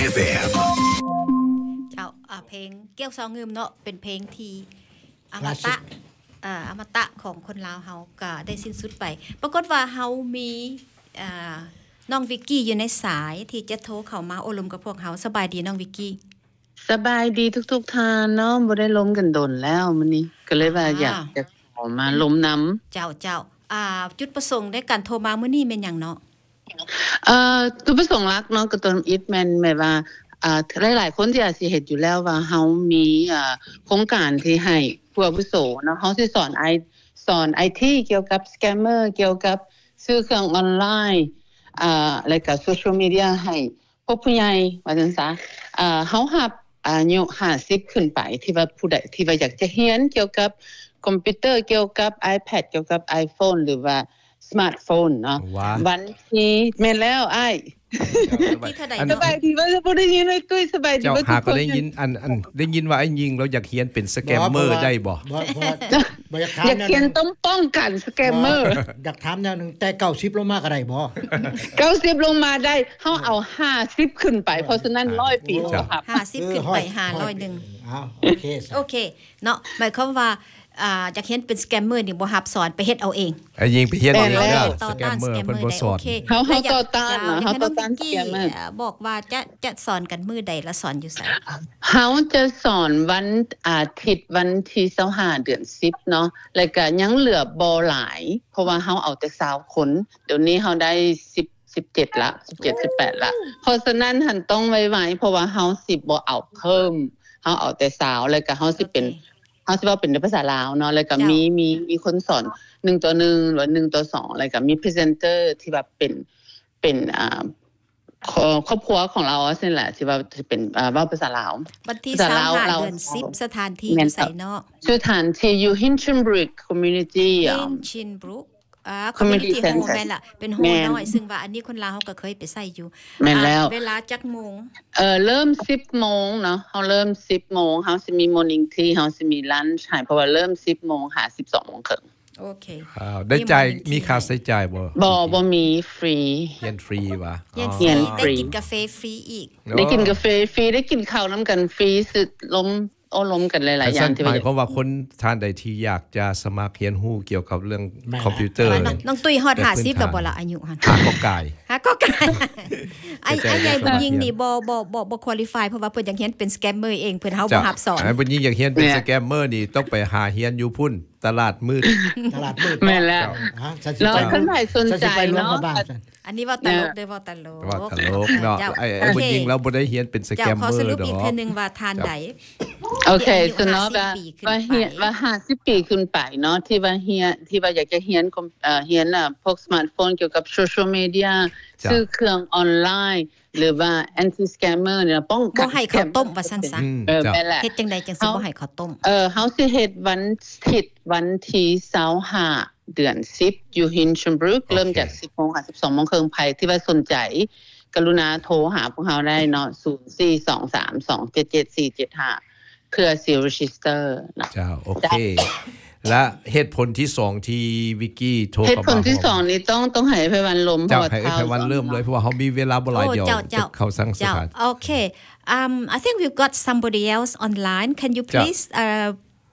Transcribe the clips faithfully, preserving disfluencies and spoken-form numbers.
เอฟ เอ็มเจ้าอ่าเพลงเกี่ยวซองงืมเนาะเป็นเพลงที่อมตะอ่าอมตะของคนลาวเฮาก็ได้สิ้นสุดไปปรากฏว่าเฮามีอ่าน้องวิกกี้อยู่ในสายที่จะโทรเข้ามาโอลมกับพวกเฮาสบายดีน้องวิกกี้สบายดีทุกๆท่านเนาะบ่ได้ล้มกันดนแล้วมื้อนี้ก็เลยว่าอยากจะขอมาล้มนำเจ้าเจ้าอ่าจุดประสงค์ในการโทรมามื้อนี้แม่นหยังเนาะเอ่อจุดประสงค์หลักเนาะก็ต้นอิทแม่นแม่ว่าอ่าหลายๆคนที่อาจสิเฮ็ดอยู่แล้วว่าเฮามีอ่าโครงการที่ให้ผู้อาวุโสเนาะเฮาสิสอนไอสอน ไอ ที เกี่ยวกับสแกมเมอร์เกี่ยวกับซื้อเครื่องออนไลน์อ่าแล้วก็โซเชียลมีเดียให้พวกผู้ใหญ่ว่าจังซั่นอ่าเฮารับอายุห้าสิบขึ้นไปที่ว่าผู้ใดที่ว่าอยากจะเรียนเกี่ยวกับคอมพิวเตอร์เกี่ยวกับ iPad เกี่ยวกับ iPhone หรือว่าสมาร์ทโฟนเนาะวันที่แม่นแล้วอ้ายสบายดีว่าบ่ได้ยินไว้ตุ้ยสบายดีว่าทุกคนเจ้าหาก็ได้ยินอันอันได้ยินว่าไอ้ยิงแล้วอยากเรียนเป็นสแกมเมอร์ได้บ่บ่บ่อยากถามอยากเรียนต้องป้องกันสแกมเมอร์อยากถามแนวนึงแต่เก้าสิบลงมาก็ได้บ่เก้าสิบลงมาได้เฮาเอาห้าสิบขึ้นไปเพราะฉะนั้นหนึ่งร้อยปีเฮาครับห้าสิบขึ้นไปห้าร้อยนึงอ้าวโอเคโอเคเนาะหมายความว่าอ่าอยากเห็นเป็นสแกมเมอร์นี่บ่รับสอนไปเฮ็ดเอาเองไอ้ยิงไปเฮ็ดเองแล้วสแกมเมอร์เพิ่นบ่สอนเฮาเฮาต่อต้านเฮาต่อต้านสแกมเมอร์บอกว่าจะจะสอนกันมื้อใดและสอนอยู่ไสเฮาจะสอนวันอาทิตย์วันที่ยี่สิบห้าเดือนสิบเนาะแล้วก็ยังเหลือบ่หลายเพราะว่าเฮาเอาแต่ยี่สิบคนเดี๋ยวนี้เฮาได้สิบ สิบเจ็ดละสิบเจ็ด สิบแปดละเพราะฉะนั้นหั่นต้องไว้ๆเพราะว่าเฮาสิบ่เอาเพิ่มเฮาเอาแต่สาวแล้วก็เฮาสิเป็นเฮาสิว่าเป็นภาษาลาวเนาะแล้วก็มีมีมีคนสอนหนึ่งต่อหนึ่งหรือหนึ่งต่อสองแล้วก็มีพรีเซนเตอร์ที่แบบเป็นเป็นอ่าครอบครัวของเราซั่นแหละที่ว่าจะเป็นอ่าเว้าภาษาลาววันที่ยี่สิบห้าเดือนสิบสถานที่อยู่ไสเนาะสถานที่อยู่ Hinchinbrook Community อ่ะ Hinchinbrook อ่า community hall แม่นล่ะเป็นโฮน้อยซึ่งว่าอันนี้คนลาวเฮาก็เคยไปใช้อยู่แม่นแล้วเวลาจักโมงเอ่อเริ่ม สิบโมงเนาะเฮาเริ่ม สิบโมงเฮาสิมี morning tea เฮาสิมี lunch ให้เพราะว่าเริ่ม สิบโมงหา สิบสองโมงครึ่งโอเคอ้าวได้จ่ายมีค่าใช้จ่ายบ่บ่บ่มีฟรีเรียนฟรีว่ะเรียนฟรีได้กินกาแฟฟรีอีกได้กินกาแฟฟรีได้กินข้าวนํกันฟรีสึลมโอ้ลมกันหลายๆอย่างที่หมายความว่าคนท่านใดที่อยากจะสมัครเรียนรู้เกี่ยวกับเรื่องคอมพิวเตอร์น้องตุ้ยฮอดห้าสิบแล้วบ่ล่ะอายุหั่นหาก็กายหาก็กายไอ้ไอ้ใหญ่บุญยิงนี่บ่บ่บ่บ่ควอลิฟายเพราะว่าเพิ่นอยากเรียนเป็นสแกมเมอร์เองเพิ่นเฮาบ่รับสอนไอ้บุญยิงอยากเรียนเป็นสแกมเมอร์นี่ต้องไปหาเรียนอยู่พุ่นตลาดมืดตลาดมืดแม่นแล้วแล้วท่านใดสนใจเนาะอันนี้ว่าตลกเด้อว่าตลกว่าตลกเนาะไอ้ไอ้บุญยิงเราบ่ได้เรียนเป็นสแกมเมอร์ดอกขอสรุปอีกเทื่อนึงว่าทานใดโอเคสเนาะว่าเฮียนว่าห้าสิบปีขึ้นไปเนาะที่ว่าเฮียที่ว่าอยากจะเรียนเอ่อเรียนน่ะพวกสมาร์ทโฟนเกี่ยวกับโซเชียลมีเดียซื้อเครื่องออนไลน์หรือว่า anti scammer เนี่ยป้องกันบ่ให้เขาต้มว่าซั่นซะเออแม่นแหละเฮ็ดจังได๋จังสิบ่ให้เขาต้มเออเฮาสิเฮ็ดวันอาทิตย์วันที่ยี่สิบห้าเดือนสิบอยู่ Hinchinbrook เริ่มจาก สิบโมง ถึง สิบสองโมงครึ่งไผที่ว่าสนใจกรุณาโทรหาพวกเฮาได้เนาะศูนย์ สี่ สอง สาม สอง เจ็ด เจ็ด สี่ เจ็ด ห้าเพื่อสิ register นะเจ้าโอเคและเหตุผลที่สองที่วิกกี้โทรเข้ามาเหตุผลที่สองนี่ต้องต้องให้ไผวันลมเพราะว่าให้ไผวันเริ่มเลยเพราะว่าเฮามีเวลาบ่หลายเดียวเข้าสังสถาน Okay um I think we've got somebody else online can you please uh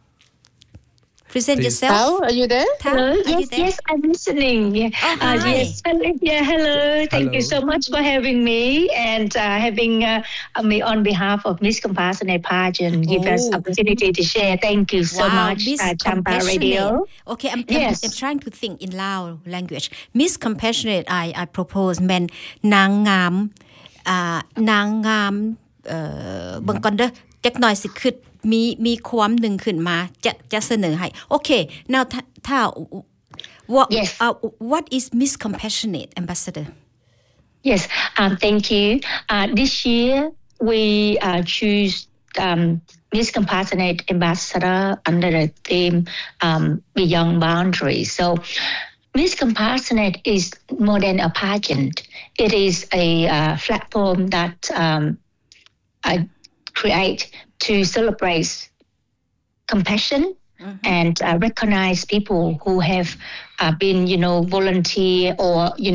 present yourself How are you there Hello yes yes I'm listening yeah oh, uh, yes yeah hello thank hello. you so much for having me and uh, having uh, me on behalf of Miss Compassionate Pageant give us opportunity to share thank you so wow, much uh, Champa Radio okay I'm, yes. I'm, I'm trying to think in Lao language Miss Compassionate I I propose แม่นนางงามอ่านางงามเอ่อเบิ่งก่อนเด้อจักหน่อยสิคิดมีมีความหนึ่งขึ้นมาจะจะเสนอให้โอเค now ถ้า what yes. uh, what is Miss Compassionate Ambassador yes um thank you uh this year we uh choose um Miss Compassionate Ambassador under the theme um Beyond Boundaries so Miss Compassionate is more than a pageant it is a uh, platform that um I create to celebrate compassion mm-hmm. and uh, recognize people who have uh, been, you know, volunteer or, you know,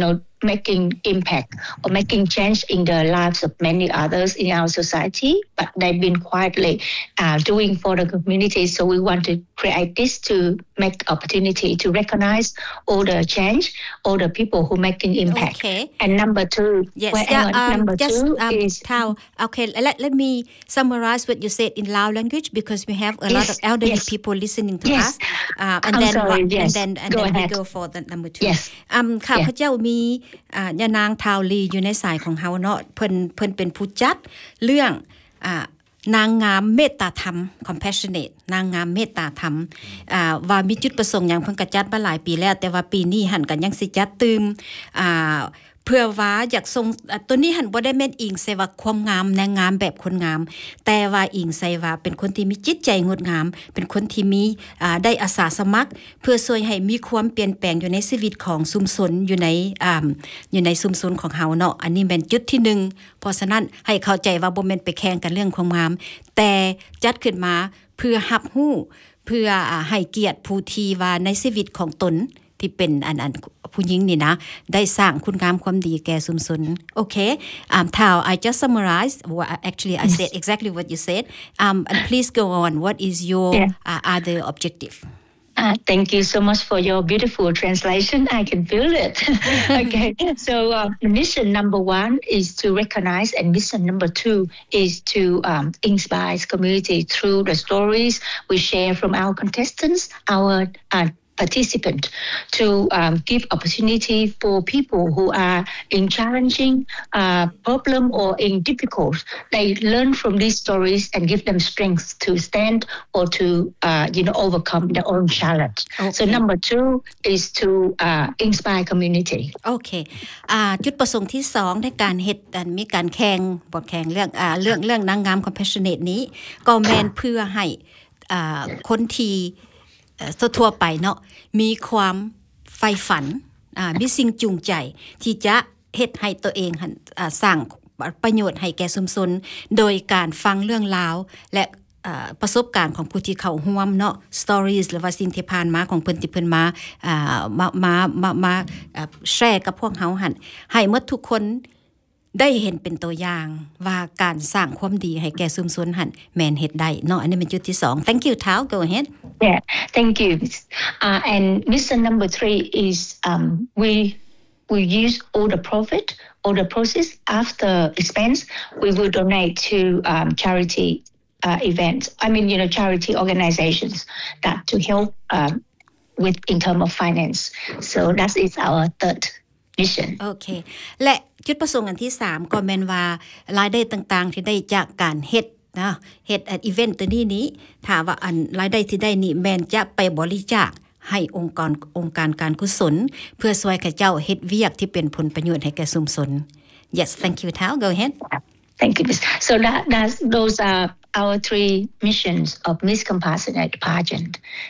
making impact or making change in the lives of many others in our society, but they've been quietly uh, doing for the community. So we want to create this to make opportunity to recognize all the change, all the people who making impact. Okay. And number two, yes, well, yeah, um, number just, two um, is Thao, okay, let, let me summarize what you said in Lao language because we have a yes, lot of elderly yes. people listening to yes. us. Uh, and I'm then sorry, what, yes. and then and go then ahead. we go for the number two. Yes. อืมข้า Yeah. พเจ้ามีอ่ายานางทาวลีอยู่ในสายของเฮาเนาะเพิ่นเพิ่นเป็นผู้จัดเรื่องอ่านางงามเมตตาธรรม compassionate นางงามเมตตาธรรมอ่าว่ามีจุดประสงค์หยังเพิ่นก็จัดมาหลายปีแล้วแต่ว่าปีนี้หั่นก็ยังสิจัดตืมอ่าเพื่อว่าอยากส่งตัวนี้หันบ่ได้แม่นอิงใส่ว่าความงามนางงามแบบคนงามแต่ว่าอิงใส่ว่าเป็นคนที่มีจิตใจงดงามเป็นคนที่มีอ่าได้อาสาสมัครเพื่อช่วยให้มีความเปลี่ยนแปลงอยู่ในชีวิตของชุมชนอยู่ในอ่าอยู่ในชุมชนของเฮาเนาะอันนี้แม่นจุดที่หนึ่งเพราะฉะนั้นให้เข้าใจว่าบ่แม่นไปแข่งกันเรื่องความงามแต่จัดขึ้นมาเพื่อรับรู้เพื่ออ่าให้เกียรติผู้ที่ว่าในชีวิตของตนที่เป็นอันอันผู้หญิงนี่นะได้สร้างคุณงามความดีแก่ชุมชนโอเค um Thao I just summarized well, actually I said exactly what you said um and please go on what is your yeah. uh, other objective Uh, thank you so much for your beautiful translation. I can feel it. Okay, so uh, mission number one is to recognize, and mission number two is to um, inspire community through the stories we share from our contestants, our uh, participant, to um, give opportunity for people who are in challenging uh, problem or in difficult. They learn from these stories and give them strength to stand or to uh, you know overcome their own challenge. Okay. So number two is to uh, inspire community. โอเคอ่าจุดประสงค์ที่สองในการเฮ็ดอันมีการแข่งบทแข่งเรื่องอ่าเรื่องเรื่องนางงาม compassionate นี้ก็แม่นเพื่อให้อ่าคนที่ทั่วๆไปเนาะมีความใฝ่ฝันอ่ามีสิ่งจูงใจที่จะเฮ็ดให้ตัวเองหันอ่าสร้างประโยชน์ให้แก่ชุมชนโดยการฟังเรื่องราวและอ่าประสบการณ์ของผู้ที่เข้าร่วมเนาะ stories หรือว่าสิ่งที่ผ่านมาของเพิ่นที่เพิ่นมาอ่ามามามามาแชร์กับพวกเฮาหั่นให้หมดทุกคนได้เห็นเป็นตัวอย่างว่าการสร้างความดีให้แก่ชุมชนหั่นแม่นเฮ็ดได้เนาะอันนี้เป็นจุดที่สอง Thank you Thao go ahead Yeah, thank you. Uh, and mission number three is um, we we use all the profit, all the proceeds after expense, we will donate to um, charity uh, events. I mean, you know, charity organizations that to help um, with in terms of finance. So that is our third mission. โอเคและจุดประสงค์อันที่สามก็แม่นว่ารายได้ต่างๆที่ได้จากการเฮ็ดนะเฮ็ดอีเวนต์ตัวนี้นี้ถ้าว่าอันรายได้ที่ได้นี่แม่นจะไปบริจาคให้องค์กรองค์การการกุศลเพื่อช่วยข้าเจ้าเฮ็ดเวียกที่เป็นผลประโยชน์ให้แก่ชุมชน Yes thank you Thao go ahead Thank you. So that that's those are our three missions of Miss Compassionate pageant.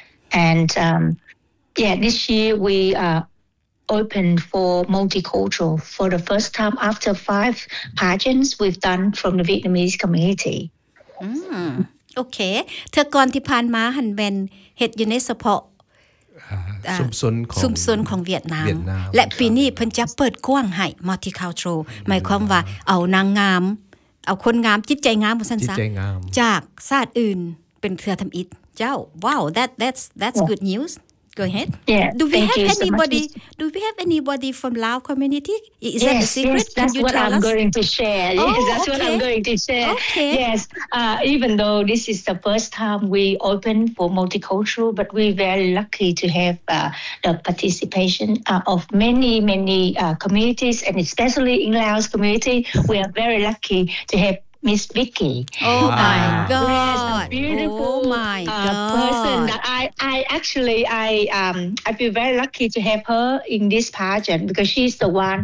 And um, yeah, this year we uh opened for multicultural for the first time after five pageants we've done from the Vietnamese community. อืมโอเคเธอก่อนที่ผ่านมาหันแม่นเฮ็ดอยู่ในเฉพาะชุมชนของชุมชนของเวียดนามและปีนี้เพิ่นจะเปิดกว้างให้ multicultural หมายความว่าเอานางงามเอาคนงามจิตใจงามว่าซั่นซะจากชาติอื่นเป็นเทื่อทำอิฐเจ้า Wow that that's that's good news Go ahead. Yeah. Do we have anybody? So do we have anybody from Lao community? Is yes, that a secret? Yes, that's Can you what tell I'm us? going to share. Oh, yes, that's okay. what I'm going to share. Okay. Yes. Uh, even though this is the first time we open for multicultural, but we're very lucky to have uh, the participation uh, of many, many uh, communities, and especially in Laos community, we are very lucky to have Miss Vicky. Oh uh, my God! Yes, a beautiful oh my uh, God. person that I, I actually, I, um, I feel very lucky to have her in this pageant because she's the one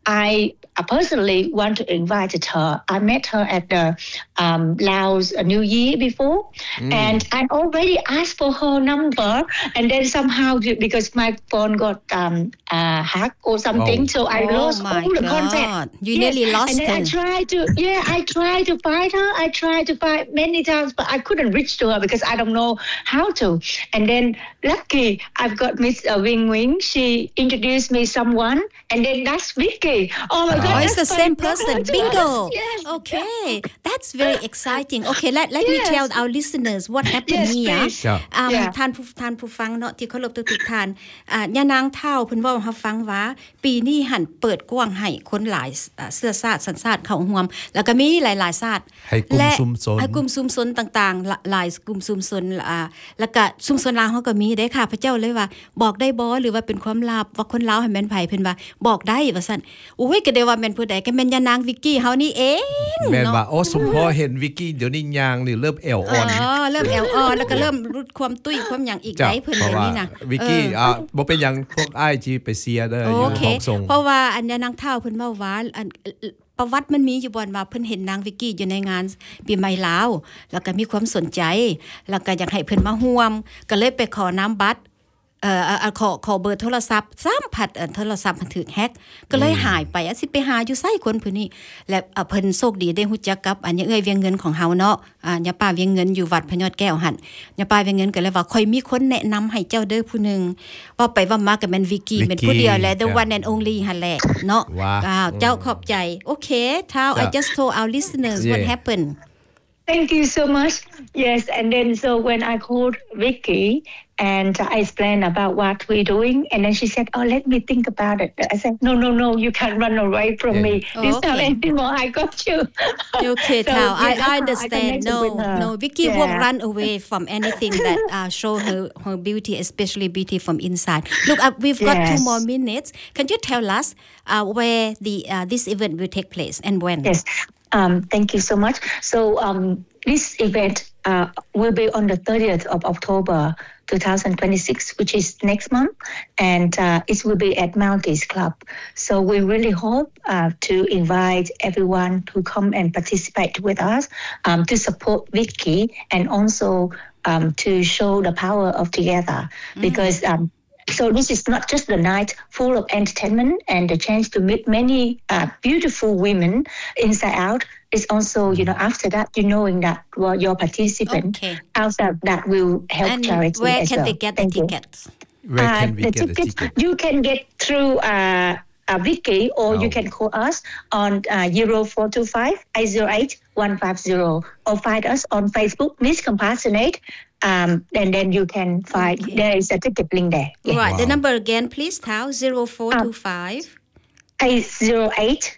I I personally want to invite her. I met her at the um, Laos New Year before, mm. and I already asked for her number, and then somehow because my phone got um, uh, hacked or something, oh. so I oh lost all the God. contact. You yes. nearly lost and then her. I tried to, yeah, I tried to find her. I tried to find many times, but I couldn't reach to her because I don't know how to. And then lucky, I've got Miss uh, Wing Wing. She introduced me someone, and then that's Vicky. Oh my God. Oh, it's the same funny. person. Bingo. Yes. Okay. That's very exciting. Okay, let, let yes. me tell our listeners what happened yes, here. Please. Yeah. Um, yeah. ท่านผู้ท่านผู้ฟังเนาะที่เคารพทุกๆท่านอ่าย่านางเฒ่าเพิ่นเว้าให้เฮาฟังว่าปีนี้หั่นเปิดกว้างให้คนหลายเชื้อชาติสัญชาติเข้าร่วมแล้วก็มีหลายๆชาติให้กลุ่มชุมชนให้กลุ่มชุมชนต่างๆหลายกลุ่มชุมชนอ่าแล้วก็ชุมชนลาวเฮาก็มีได้ค่ะพระเจ้าเลยว่าบอกได้บ่หรือว่าเป็นความลับว่าคนลาวให้แม่นไผเพิ่นว่าบอกได้ว่าซั่นโอ้ยก็ได้ว่าแม่นผู้ใดก็แม่นย่านางวิกกี้เฮานี่เองแม่นว่าโอ้สมพอเห็นวิกกี้เดี๋ยวนี้ยางนี่เริ่มแอวอ่อนอ๋อเริ่มแอวอ่อนแล้วก็เริ่มลดความตุ้ยความหยังอีกได้เพิ่นแบบนี้นะวิกกี้อ่ะบ่เป็นหยังพวกอ้ายที่ไปเสียเด้ออยู่ห้องส่งเพราะว่าอันนางเฒ่าเพิ่นเว้าว่าอันประวัติมันมีอยู่บ่ว่าเพิ่นเห็นนางวิกกี้อยู่ในงานปีใหม่ลาวแล้วก็มีความสนใจแล้วก็อยากให้เพิ่นมาร่วมก็เลยไปขอน้ำบัตรเอ่อขอขอเบอร์โทรศัพท์สามพัดโทรศัพท์มันถูกแฮกก็เลยหายไปอ่ะสิไปหาอยู่ไสคนผู้นี้และเพิ่นโชคดีได้ฮู้จักกับอันเอ้ยเวียงเงินของเฮาเนาะอ่าย่าป้าเวียงเงินอยู่วัดพญอดแก้วหั่นย่าป้าเวียงเงินก็เลยว่าค่อยมีคนแนะนำให้เจ้าเด้อผู้นึงว่าไปว่ามาก็แม่นวิกกี้เป็นผู้เดียวแหละ the one and only หั่นแหละเนาะว้าวเจ้าขอบใจโอเค Thao I just told our listeners what happened Thank you so much. Yes, and then so when I called Vicky and I explained about what we're doing, and then she said, "Oh, let me think about it." I said, "No, no, no, you can't run away from yeah. me oh, this okay. time anymore. I got you." Okay, so, Thao, I, I understand. I no, no, Vicky yeah. won't run away from anything that uh, show her her beauty, especially beauty from inside. Look, uh, we've got yes. two more minutes. Can you tell us uh, where the uh, this event will take place and when? Yes. Um, thank you so much. So um, this event uh, will be on the thirtieth of October twenty twenty-six, which is next month, and uh, it will be at Mounties Club. So we really hope uh, to invite everyone to come and participate with us um, to support Vicky and also um, to show the power of together mm. because um, so this is not just the night full of entertainment and the chance to meet many uh, beautiful women inside out. It's also, you know, after that, you knowing that well, your participant okay. outside that will help and charity where as can well. they get Thank the you. tickets? Where uh, can we the get tickets, the ticket? You can get through uh, uh, Vicky or oh. you can call us on uh, zero four two five, eight zero eight, one five zero or find us on Facebook, Miss Compassionate. Um, and then you can find, okay. there is a ticket link there. Yeah. Right, wow. The number again, please, Thao, zero four two five, eight zero eight,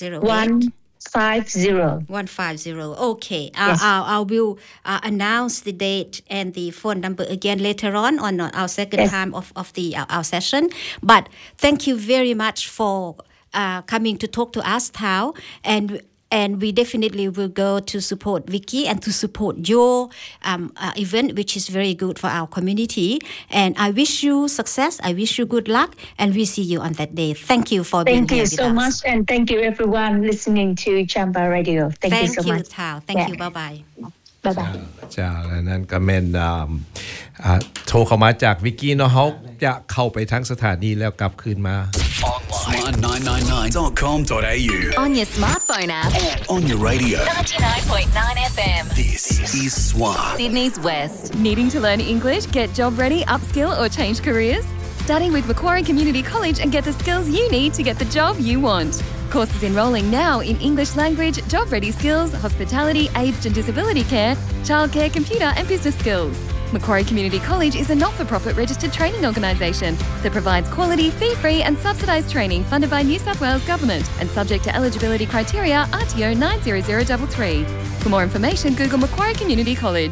one five zero. one five zero. Okay, yes. I, I, I will uh, announce the date and the phone number again later on on our second yes. time of, of the uh, our session. But thank you very much for uh, coming to talk to us, Thao, and And we definitely will go to support Vicky and to support your um, uh, event, which is very good for our community. And I wish you success. I wish you good luck. And we see you on that day. Thank you for thank being here with us. Thank you so much. And thank you, everyone, listening to Chamba Radio. Thank, thank you so you, much. Thao. Thank yeah. you. Bye-bye. Bye-bye. จ้าและนั่นก็แม่นโทรเข้ามาจากวิกกี้เนาะเขาจะเข้าไปทั้งสถานีแล้วกลับคืนมา Online nine nine nine dot com dot a u On your smartphone app and on your radio ninety-nine point nine F M. This is S W A. Sydney's West. Needing to learn English, get job ready, upskill or change careers? Study with Macquarie Community College and get the skills you need to get the job you want. Courses enrolling now in English language, job ready skills, hospitality, aged and disability care, childcare, computer and business skills. Macquarie Community College is a not-for-profit registered training organisation that provides quality, fee-free and subsidised training funded by New South Wales Government and subject to eligibility criteria R T O nine zero zero three three. For more information, Google Macquarie Community College.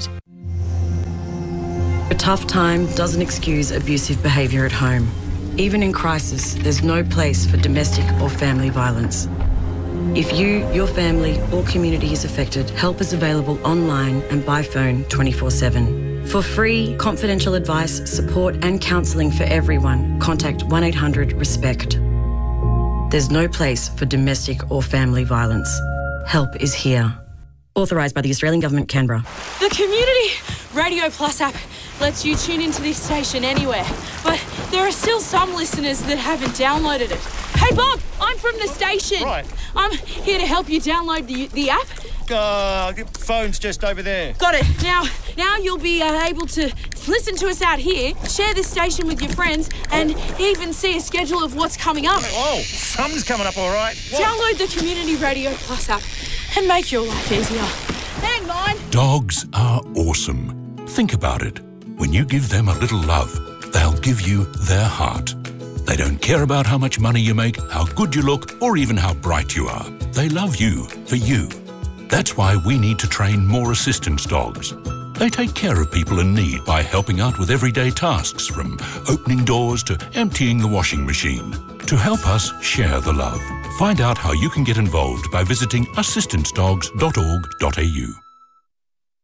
A tough time doesn't excuse abusive behaviour at home. Even in crisis, there's no place for domestic or family violence. If you, your family or community is affected, help is available online and by phone twenty-four seven. For free, confidential advice, support and counselling for everyone, contact one eight hundred RESPECT. there's no place for domestic or family violence. Help is here. Authorised by the Australian Government, Canberra. The Community Radio Plus app lets you tune into this station anywhere, but there are still some listeners that haven't downloaded it. Hey Bob, I'm from the station. Right. I'm here to help you download the the app. Uh, phone's just over there. Got it. Now, now you'll be uh, able to listen to us out here, share this station with your friends, and even see a schedule of what's coming up. Oh, something's coming up all right. What? Download the Community Radio Plus app and make your life easier. Hang on. Dogs are awesome. Think about it. When you give them a little love, they'll give you their heart. They don't care about how much money you make, how good you look, or even how bright you are. They love you for you. That's why we need to train more assistance dogs. They take care of people in need by helping out with everyday tasks, from opening doors to emptying the washing machine. To help us share the love, find out how you can get involved by visiting assistance dogs dot org dot a u.